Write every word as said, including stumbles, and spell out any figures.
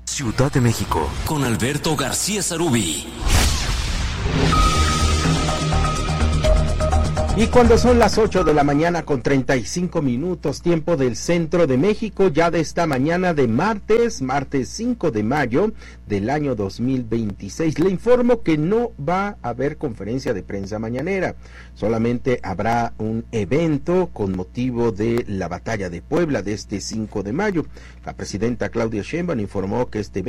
Ciudad de México, con Alberto García Sarubí. Y cuando son las ocho de la mañana con treinta y cinco minutos, tiempo del centro de México, ya de esta mañana de martes, martes cinco de mayo del año dos mil veintiséis, le informo que no va a haber conferencia de prensa mañanera, solamente habrá un evento con motivo de la batalla de Puebla de este cinco de mayo. La presidenta Claudia Sheinbaum informó que este